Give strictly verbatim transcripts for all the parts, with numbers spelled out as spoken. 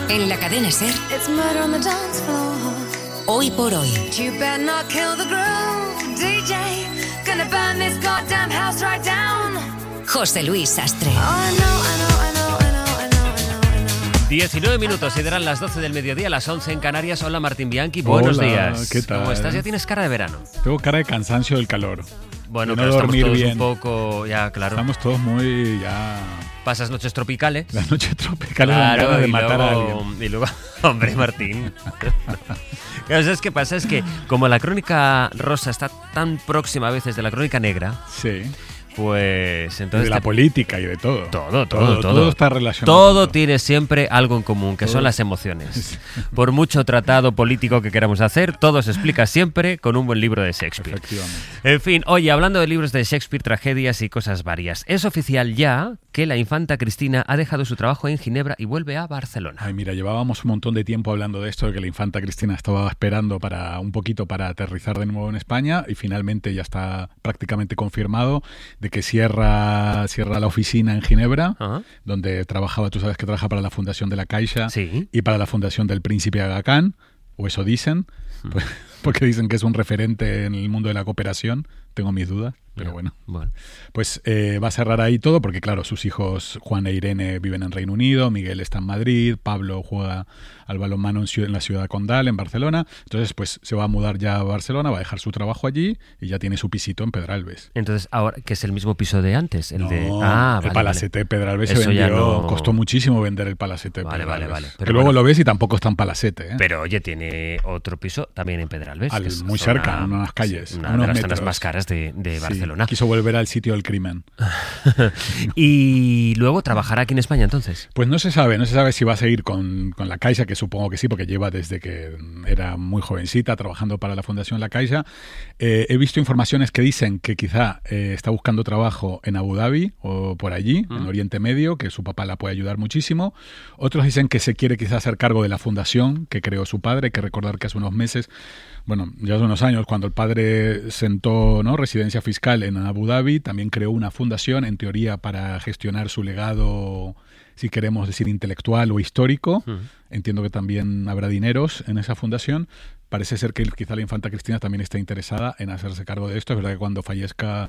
En la cadena SER, It's murder on the dance floor. Hoy por hoy. You better not kill the groove, D J. Gonna burn this goddamn house right down. José Luis Sastre. Oh, I know, I know, I know, I know, I know, I know, I know. diecinueve minutos y darán las doce del mediodía, las once en Canarias. Hola Martín Bianchi, buenos Hola, días. ¿qué tal? ¿Cómo estás? Ya tienes cara de verano. Tengo cara de cansancio del calor. Bueno, de no pero estamos dormir todos bien. un poco, ya claro. Estamos todos muy ya... Pasas noches tropicales. Las noches tropicales dan ganas de y matar luego, a alguien. Y luego, hombre, Martín. Claro, ¿sabes qué pasa? Es que como la crónica rosa está tan próxima a veces de la crónica negra, Sí. pues Y entonces... de la te- política y de todo. Todo, todo, todo. todo. Todo está relacionado. Todo con todo. tiene siempre algo en común, que Todo. son las emociones. Por mucho tratado político que queramos hacer, todo se explica siempre con un buen libro de Shakespeare. Efectivamente. En fin, oye, hablando de libros de Shakespeare, tragedias y cosas varias, es oficial ya que la infanta Cristina ha dejado su trabajo en Ginebra y vuelve a Barcelona. Ay, mira, llevábamos un montón de tiempo hablando de esto, de que la infanta Cristina estaba esperando para un poquito para aterrizar de nuevo en España y finalmente ya está prácticamente confirmado de que cierra, cierra la oficina en Ginebra, Ajá. donde trabajaba, tú sabes que trabaja para la Fundación de la Caixa Sí. y para la Fundación del Príncipe Aga Khan, o eso dicen, pues, porque dicen que es un referente en el mundo de la cooperación. Tengo mis dudas, pero Ya, bueno. bueno. Pues eh, va a cerrar ahí todo porque, claro, sus hijos Juan e Irene viven en Reino Unido, Miguel está en Madrid, Pablo juega al balonmano en, ciu- en la ciudad condal, en Barcelona. Entonces, pues se va a mudar ya a Barcelona, va a dejar su trabajo allí y ya tiene su pisito en Pedralbes. Entonces, ahora, que es el mismo piso de antes, el No, de... Ah, el vale, Palacete de Pedralbes se Eso ya vendió, no- costó muchísimo vender el Palacete de Vale, vale, Pedralbes. vale. Pero Que luego bueno. lo ves y tampoco está en Palacete, ¿eh? Pero oye, tiene otro piso también en Pedralbes. Al- que es muy zona- cerca, en unas calles, sí, a una de unos las zonas metros. más caras de, de Sí, Barcelona. quiso volver al sitio del crimen. Y luego trabajará aquí en España entonces. Pues no se sabe, no se sabe si va a seguir con, con la Caixa, que supongo que sí, porque lleva desde que era muy jovencita trabajando para la Fundación La Caixa. Eh, he visto informaciones que dicen que quizá eh, está buscando trabajo en Abu Dhabi o por allí, en Oriente Medio, que su papá la puede ayudar muchísimo. Otros dicen que se quiere quizá hacer cargo de la fundación que creó su padre. Hay que recordar que hace unos meses, bueno, ya hace unos años, cuando el padre sentó, ¿no?, residencia fiscal en Abu Dhabi, también creó una fundación, en teoría, para gestionar su legado, si queremos decir, intelectual o histórico. Ujú. Entiendo que también habrá dineros en esa fundación. Parece ser que quizá la infanta Cristina también está interesada en hacerse cargo de esto. Es verdad que cuando fallezca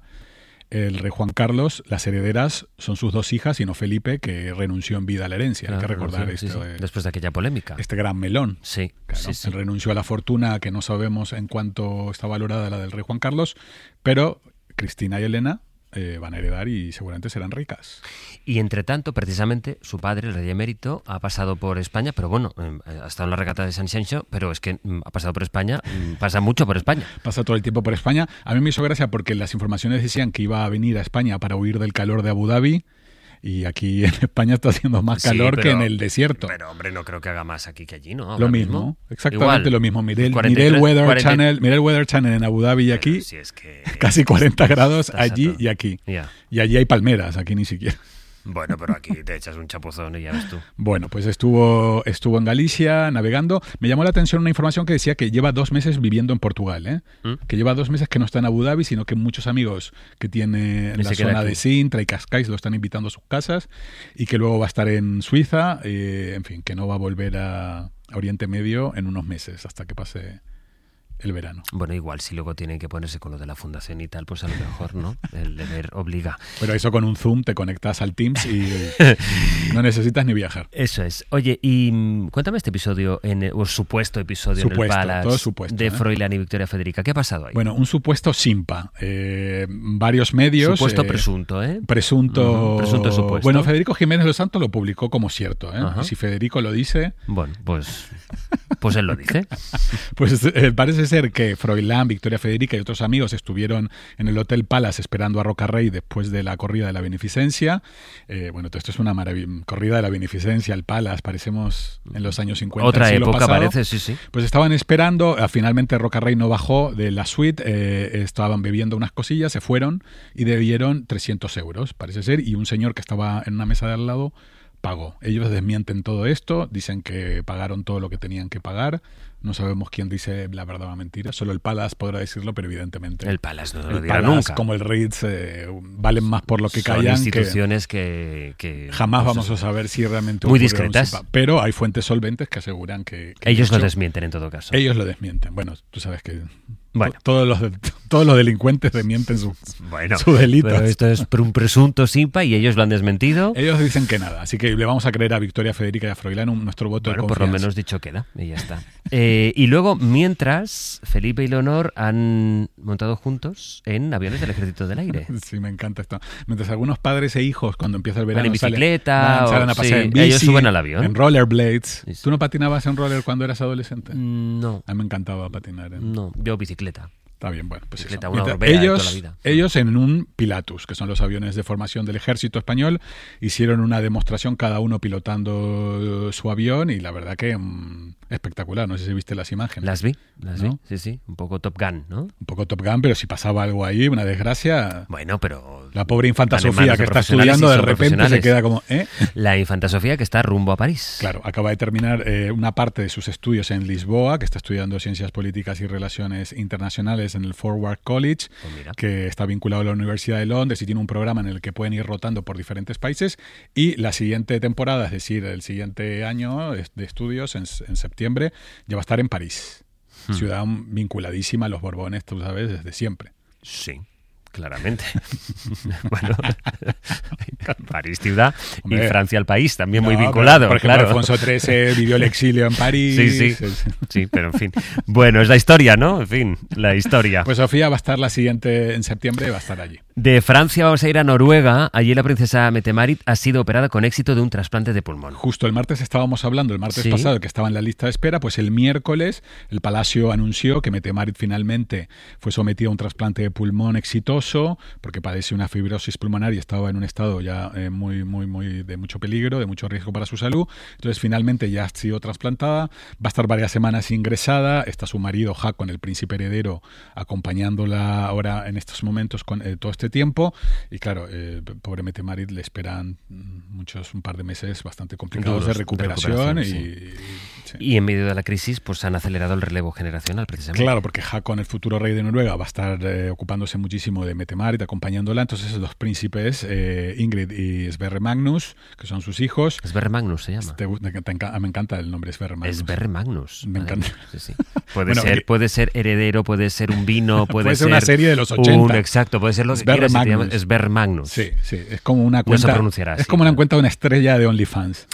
el rey Juan Carlos, las herederas son sus dos hijas y no Felipe, que renunció en vida a la herencia. Hay que Claro, recordar sí, sí, esto, sí. de- Después de aquella polémica. este gran melón. Sí, Claro, sí, sí. él renunció a la fortuna, que no sabemos en cuánto está valorada la del rey Juan Carlos, pero Cristina y Elena eh, van a heredar y seguramente serán ricas. Y entre tanto, precisamente, su padre, el rey emérito, ha pasado por España, pero bueno, eh, ha estado en la regata de San Xenxo, pero es que mm, ha pasado por España, mm, pasa mucho por España. Pasa todo el tiempo por España. A mí me hizo gracia porque las informaciones decían que iba a venir a España para huir del calor de Abu Dhabi y aquí en España está haciendo más Sí, calor que pero- en el desierto. Pero hombre, no creo que haga más aquí que allí, ¿no? Lo Ahora mismo, exactamente Igual. lo mismo. Miré, el- cuarenta y miré el tres, Weather cuarenta Channel, miré el Weather Channel en Abu Dhabi y Pero aquí, si es que... casi cuarenta grados Estás a allí todo. y aquí. Ya. Y allí hay palmeras, aquí ni siquiera. Bueno, pero aquí te echas un chapuzón y ya ves tú. Bueno, pues estuvo, estuvo en Galicia navegando. Me llamó la atención una información que decía que lleva dos meses viviendo en Portugal, ¿eh? ¿Mm? Que lleva dos meses que no está en Abu Dhabi, sino que muchos amigos que tiene en Y la se queda zona aquí. de Sintra y Cascais lo están invitando a sus casas y que luego va a estar en Suiza, eh, en fin, que no va a volver a, a Oriente Medio en unos meses hasta que pase el verano. Bueno, igual, si luego tienen que ponerse con lo de la fundación y tal, pues a lo mejor, ¿no? El deber obliga. Pero eso con un Zoom te conectas al Teams y no necesitas ni viajar. Eso es. Oye, y mm, cuéntame este episodio, en el, o supuesto episodio en Supuesto, el Palace todo supuesto, de ¿eh? Froilán y Victoria Federica. ¿Qué ha pasado ahí? Bueno, un supuesto simpa. Eh, varios medios... supuesto eh, presunto, ¿eh? Presunto, Ujú, presunto supuesto. Bueno, Federico Jiménez Los Santos lo publicó como cierto, ¿eh? Ajá. Y si Federico lo dice, Bueno, pues, pues él lo dice. pues eh, parece ser que Froilán, Victoria Federica y otros amigos estuvieron en el Hotel Palace esperando a Rocarrey después de la corrida de la beneficencia. Eh, bueno, todo esto es una maravilla. Corrida de la beneficencia, el Palace, parecemos en los años cincuenta. Otra del siglo época pasado. parece, sí, sí. Pues estaban esperando, eh, finalmente Rocarrey no bajó de la suite, eh, estaban bebiendo unas cosillas, se fueron y debieron trescientos euros, parece ser, y un señor que estaba en una mesa de al lado pagó. Ellos desmienten todo esto, dicen que pagaron todo lo que tenían que pagar. No sabemos quién dice la verdad o la mentira. Solo el Palace podrá decirlo, pero evidentemente... El Palace no lo el dirá Palace, nunca. como el Ritz, eh, valen más por lo que Son callan. instituciones que... que, que jamás pues, vamos a saber si realmente... muy ocurrió un discretas. SIPA. Pero hay fuentes solventes que aseguran que... que ellos de hecho, lo desmienten en todo caso. Ellos lo desmienten. Bueno, tú sabes que... Bueno. Todos los, todos los delincuentes desmienten sus bueno, su delitos. Pero esto es un presunto SIPA y ellos lo han desmentido. Ellos dicen que nada, así que le vamos a creer a Victoria Federica y a Froilán nuestro voto Bueno, de por confianza. lo menos dicho queda y ya está. Eh, y luego, mientras, Felipe y Leonor han montado juntos en aviones del Ejército del Aire. Sí, me encanta esto. Mientras algunos padres e hijos, cuando empieza el Van verano, en bicicleta, salen, van, salen a o- pasear sí, en bici, ellos suben al avión. en rollerblades. Sí, sí. ¿Tú no patinabas en roller cuando eras adolescente? Mm, No, A mí me encantaba patinar. En... no, yo bicicleta. Está bien, bueno, pues Bicicleta, eso. una Mientras- europea de ellos, toda la vida. ellos en un Pilatus, que son los aviones de formación del ejército español, hicieron una demostración, cada uno pilotando su avión, y la verdad que mm, espectacular. No sé si viste las imágenes. Las vi, las ¿No? vi, sí, sí, un poco Top Gun, ¿no? Un poco Top Gun, pero si pasaba algo ahí, una desgracia... Bueno, pero... La pobre infanta van en Sofía manos que de está profesionales estudiando, y de son repente se profesionales. queda como... ¿eh? La infanta Sofía que está rumbo a París. Claro, acaba de terminar eh, una parte de sus estudios en Lisboa, que está estudiando Ciencias Políticas y Relaciones Internacionales en el Forward College, Pues mira. que está vinculado a la Universidad de Londres y tiene un programa en el que pueden ir rotando por diferentes países. Y la siguiente temporada, es decir, el siguiente año de estudios, en, en septiembre, ya va a estar en París. Hmm. Ciudad vinculadísima a los Borbones, tú sabes, desde siempre. Sí, claramente. Bueno, París ciudad Hombre, y Francia el país, también muy No, pero, vinculado, por ejemplo, claro. Alfonso trece vivió el exilio en París. Sí, sí, sí, pero en fin. Bueno, es la historia, ¿no? En fin, la historia. Pues Sofía va a estar la siguiente, en septiembre, va a estar allí. De Francia vamos a ir a Noruega. Allí la princesa Mette-Marit ha sido operada con éxito de un trasplante de pulmón. Justo el martes estábamos hablando, el martes Sí. pasado, que estaba en la lista de espera, pues el miércoles el Palacio anunció que Mette-Marit finalmente fue sometida a un trasplante de pulmón exitoso, porque padece una fibrosis pulmonar y estaba en un estado ya eh, muy, muy, muy de mucho peligro, de mucho riesgo para su salud. Entonces finalmente ya ha sido trasplantada, va a estar varias semanas ingresada, está su marido Haakon, el príncipe heredero, acompañándola ahora en estos momentos con eh, todo este tiempo, y claro, eh, pobre Mette-Marit le esperan muchos, un par de meses bastante complicados Duros de de recuperación, recuperación, y, sí. sí. Y en medio de la crisis, pues han acelerado el relevo generacional, precisamente. Claro, porque Haakon, el futuro rey de Noruega, va a estar eh, ocupándose muchísimo de Mette-Marit, acompañándola. Entonces los príncipes, eh, Ingrid y Sverre Magnus, que son sus hijos. Sverre Magnus se llama. Te, te, te, te, me encanta el nombre Sverre Magnus. Sverre Magnus. Me Madre encanta. mía, sí, sí. Puede, Bueno, ser, que- puede ser heredero, puede ser un vino, puede, Puede ser una serie de los un- ochenta. exacto, puede ser lo que Sverre quieras. y te Magnus. llaman Sverre Magnus. Sí, sí, es como una No se cuenta. pronunciará es así, como una claro. cuenta de una estrella de OnlyFans.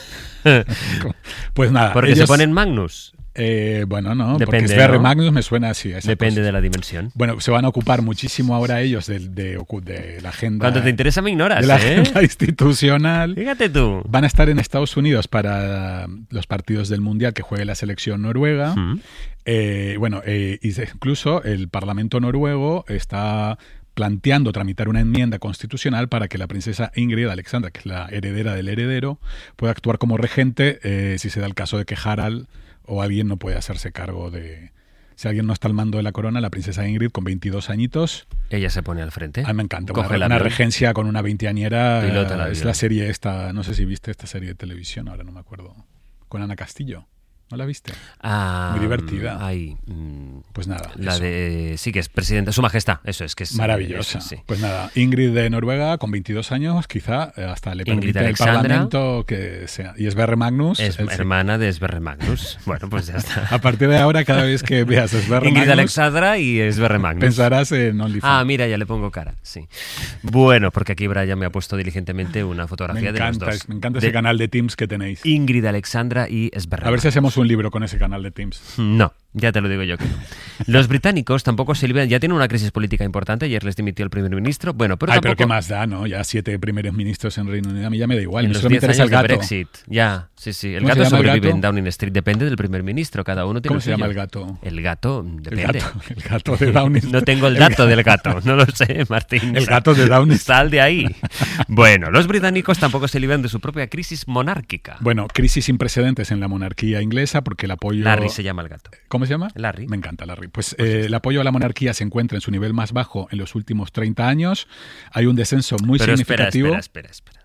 Pues nada. Porque se ellos- ponen Magnus. Eh, bueno, no, porque Depende, Sverre ¿no? Magnus me suena así. a esa Depende cosa. de la dimensión. Bueno, se van a ocupar muchísimo ahora ellos de, de, ocu- de la agenda. Cuando te interesa me ignoras, de la ¿eh? agenda institucional. Fíjate tú. Van a estar en Estados Unidos para los partidos del Mundial que juegue la selección noruega. Mm. Eh, bueno, eh, y de- incluso el Parlamento noruego está planteando tramitar una enmienda constitucional para que la princesa Ingrid Alexandra, que es la heredera del heredero, pueda actuar como regente eh, si se da el caso de que Harald o alguien no puede hacerse cargo de... Si alguien no está al mando de la corona, la princesa Ingrid con veintidós añitos. Ella se pone al frente. A mí me encanta. Coge Una, el una avión. regencia con una veinteañera. Pilota el eh, avión. es la serie esta, no sé si viste esta serie de televisión, ahora no me acuerdo. Con Ana Castillo. ¿No la viste? Ah, Muy divertida. Ay, mm, Pues nada. la eso. de... Sí, que es presidenta. Su majestad, eso es. que es Maravillosa. eso, sí. Pues nada, Ingrid de Noruega con veintidós años, quizá eh, hasta le Ingrid permite el Alexandra. Parlamento que sea. Y Sverre Magnus. Es él sí. hermana de Sverre Magnus. Bueno, pues ya está. A partir de ahora, cada vez que veas a Sverre Ingrid Magnus, Alexandra y Sverre Magnus. pensarás en OnlyFans. Ah, mira, ya le pongo cara, sí. Bueno, porque aquí Brian me ha puesto diligentemente una me fotografía de los encanta, dos. me encanta De ese canal de Teams que tenéis. Ingrid Alexandra y Sverre A ver si Magnus. hacemos un libro con ese canal de Teams. No, ya te lo digo yo que no. Los británicos tampoco se libran, ya tienen una crisis política importante, ayer les dimitió el primer ministro, bueno, pero Ay, tampoco... pero qué más da, ¿no? Ya siete primeros ministros en Reino Unido, a mí ya me da igual. En A mí los solo me diez interesa años el de gato. Brexit, ya, sí, sí. El ¿Cómo se gato llama el sobrevive gato? en Downing Street, depende del primer ministro, cada uno tiene ¿Cómo el se llama suyo. el gato? El gato, El depende. gato, el gato de Downing. No tengo el dato del gato, no lo sé, Martín. El gato de Downing. Sal de ahí. Bueno, los británicos tampoco se libran de su propia crisis monárquica. Bueno, crisis sin precedentes en la monarquía inglesa porque el apoyo... Larry se llama el gato. ¿Cómo se llama? Larry. Me encanta Larry. Pues eh, el apoyo a la monarquía se encuentra en su nivel más bajo en los últimos treinta años. Hay un descenso muy Pero espera, significativo. espera, espera, espera.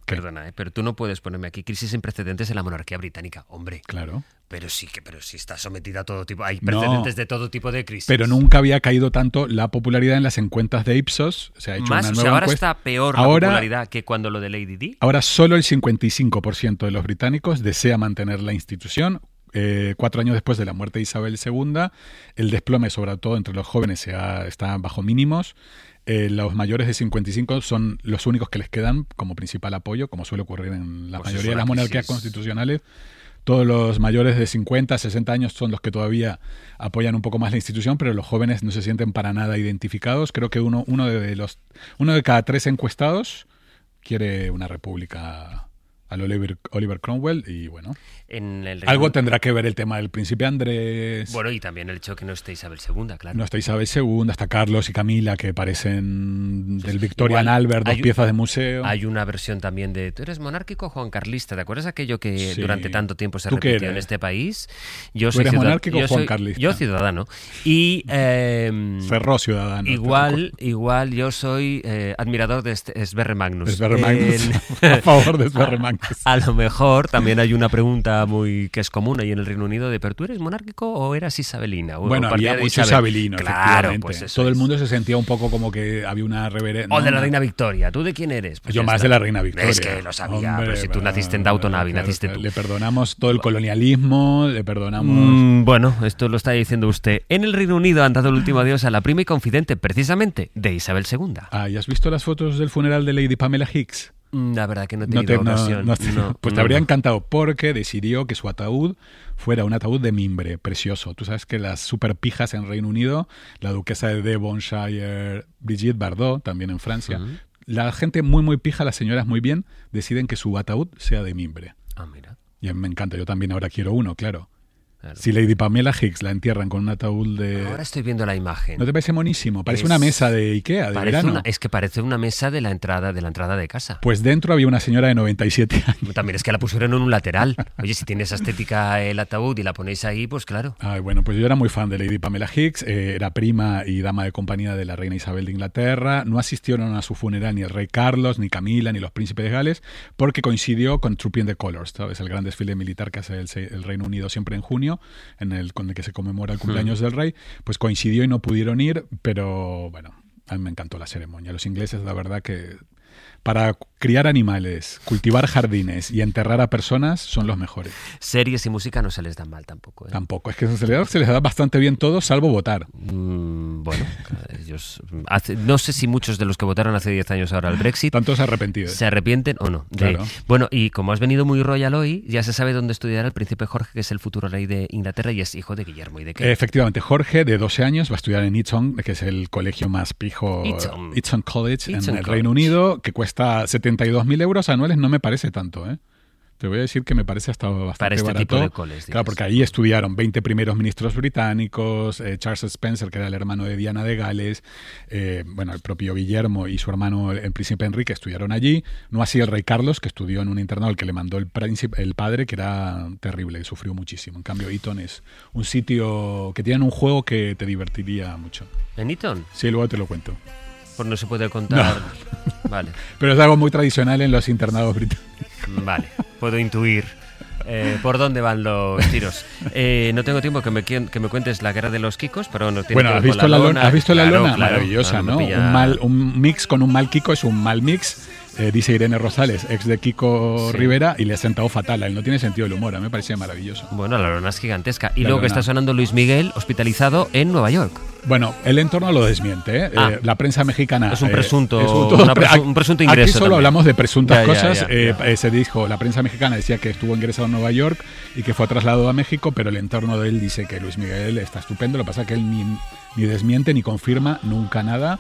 perdona, ¿eh? Pero tú no puedes ponerme aquí crisis sin precedentes en la monarquía británica, hombre. Claro. Pero sí que, pero sí está sometida a todo tipo, hay precedentes no, de todo tipo de crisis. Pero nunca había caído tanto la popularidad en las encuestas de Ipsos. Se ha hecho Más, una o nueva sea, ahora encuesta. está peor ahora, la popularidad que cuando lo de Lady Di. Ahora solo el cincuenta y cinco por ciento de los británicos desea mantener la institución. Eh, cuatro años después de la muerte de Isabel segunda, el desplome, sobre todo entre los jóvenes, se ha, está bajo mínimos. Eh, los mayores de cincuenta y cinco son los únicos que les quedan como principal apoyo, como suele ocurrir en la pues mayoría de las monarquías constitucionales. Todos los mayores de cincuenta, sesenta años son los que todavía apoyan un poco más la institución, pero los jóvenes no se sienten para nada identificados. Creo que uno, uno, de, los, uno de cada tres encuestados quiere una república al Oliver, Oliver Cromwell y bueno, en el algo tendrá que ver el tema del príncipe Andrés. Bueno, y también el hecho de que no esté Isabel segunda, claro. No está Isabel segunda, está Carlos y Camila, que parecen del Victorian Igual, Albert, dos hay, piezas de museo. Hay una versión también de ¿tú eres monárquico o Juan Carlista? ¿Te acuerdas aquello que sí. durante tanto tiempo se repitió en este país? Yo ¿Tú soy eres ciudad... monárquico yo o Juan soy... Carlista? Yo ciudadano. Y eh... Ferró ciudadano. Igual, igual yo soy eh, admirador de este Sverre Magnus. Sverre Magnus. El... a favor de Sverre Magnus. A, a lo mejor también hay una pregunta muy que es común ahí en el Reino Unido de ¿pero tú eres monárquico o eras isabelina? O bueno, había mucho Isabel. isabelino, claro, pues eso todo es. El mundo se sentía un poco como que había una reverencia. O de la reina Victoria. ¿Tú de quién eres? Pues yo más está. de la reina Victoria. Es que lo sabía, Hombre, pero si tú naciste en Downton Abbey, claro, naciste tú. Le perdonamos todo el colonialismo, le perdonamos... Mm, bueno, esto lo está diciendo usted. En el Reino Unido han dado el último adiós a la prima y confidente, precisamente, de Isabel segunda. Ah, ¿y has visto las fotos del funeral de Lady Pamela Hicks? La verdad que no he tenido no te, ocasión. No, no, no, pues te no, habría encantado porque decidió que su ataúd fuera un ataúd de mimbre, precioso. Tú sabes que las super pijas en Reino Unido, la duquesa de Devonshire, Brigitte Bardot, también en Francia, uh-huh. la gente muy muy pija, las señoras muy bien, deciden que su ataúd sea de mimbre. Ah, mira. Y a mí me encanta, yo también ahora quiero uno, claro. Claro. Si Lady Pamela Hicks la entierran con un ataúd de... Ahora estoy viendo la imagen. ¿No te parece monísimo? Parece es... una mesa de Ikea, de parece verano. Una, es que parece una mesa de la entrada de la entrada de casa. Pues dentro había una señora de noventa y siete años. También es que la pusieron en un lateral. Oye, si tiene esa estética el ataúd y la ponéis ahí, pues claro. Ay, bueno, pues yo era muy fan de Lady Pamela Hicks. Eh, era prima y dama de compañía de la reina Isabel de Inglaterra. No asistieron a su funeral ni el rey Carlos, ni Camila, ni los príncipes de Gales, porque coincidió con Trooping the Colours, ¿sabes? El gran desfile militar que hace el, el Reino Unido siempre en junio, en el con el que se conmemora el cumpleaños hmm. del rey, pues coincidió y no pudieron ir, pero bueno, a mí me encantó la ceremonia. Los ingleses, la verdad que para criar animales, cultivar jardines y enterrar a personas son los mejores. Series y música no se les dan mal tampoco, ¿eh? Tampoco, es que se les, se les da bastante bien todo, salvo votar. Mm, bueno, ellos hace, no sé si muchos de los que votaron hace diez años ahora al Brexit tantos arrepentidos. ¿Se arrepienten o no? De, claro. Bueno, y como has venido muy royal hoy, ya se sabe dónde estudiará el príncipe Jorge, que es el futuro rey de Inglaterra y es hijo de Guillermo y de Kate. Efectivamente, Jorge, de doce años, va a estudiar en Eton, que es el colegio más pijo, Eton, Eton College, Eton en el College. Reino Unido, que cuesta setenta y dos mil euros anuales. No me parece tanto, ¿eh? Te voy a decir que me parece hasta bastante para este barato. tipo de coles, claro, porque ahí estudiaron veinte primeros ministros británicos, eh, Charles Spencer, que era el hermano de Diana de Gales, eh, bueno, el propio Guillermo y su hermano, el príncipe Enrique, estudiaron allí. No así el rey Carlos, que estudió en un internado al que le mandó el, príncipe, el padre, que era terrible, y sufrió muchísimo. En cambio, Eton es un sitio que tiene un juego que te divertiría mucho. ¿En Eton? Sí, luego te lo cuento. Pues no se puede contar. No. Vale. Pero es algo muy tradicional en los internados británicos. Vale, puedo intuir eh, por dónde van los tiros. Eh, no tengo tiempo que me, que me cuentes la guerra de los Kikos, pero no tiene bueno, que ¿has ver visto con la, la lona? lona? ¿Has visto la claro, lona? Claro, Maravillosa, claro, ¿no? pilla... Un, mal, un mix con un mal Kiko es un mal mix. Eh, dice Irene Rosales, ex de Kiko sí. Rivera, y le ha sentado fatal. Él no tiene sentido del humor, a mí me parecía maravilloso. Bueno, la lona es gigantesca. Y la luego lona. que está sonando Luis Miguel, hospitalizado en Nueva York. Bueno, el entorno lo desmiente, ¿eh? Ah, eh, la prensa mexicana... Es un presunto, eh, es un, una presu un presunto ingreso. Aquí solo también. hablamos de presuntas ya, cosas. Ya, ya, eh, ya. Eh, se dijo, la prensa mexicana decía que estuvo ingresado en Nueva York y que fue trasladado a México, pero el entorno de él dice que Luis Miguel está estupendo. Lo que pasa es que él ni, ni desmiente ni confirma nunca nada.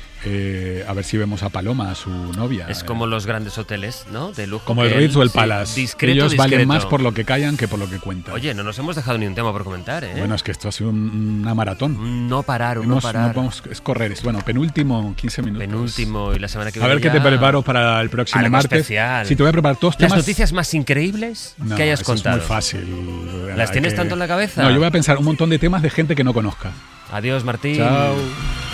Eh, a ver si vemos a Paloma, a su novia. Es como los grandes hoteles, ¿no? De lujo. Como el Ritz o el Palace. Sí, discreto, Ellos discreto. valen más por lo que callan que por lo que cuentan. Oye, no nos hemos dejado ni un tema por comentar, ¿eh? Bueno, es que esto ha sido un, una maratón. No parar, un Hemos, no parar. No podemos, es correr. Es, bueno, penúltimo, quince minutos. Penúltimo y la semana que viene. A ver ya... qué te preparo para el próximo Algo martes. Especial. Si te voy a preparar todos temas. Las noticias más increíbles no, que hayas eso contado. Es muy fácil. ¿Las Hay tienes que... tanto en la cabeza? No, yo voy a pensar un montón de temas de gente que no conozca. Adiós, Martín. Chao.